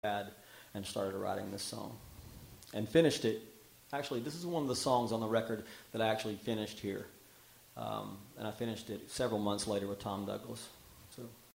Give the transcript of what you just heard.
had and started writing this song. And finished it. Actually, this is one of the songs on the record that I actually finished here. And I finished it several months later with Tom Douglas. So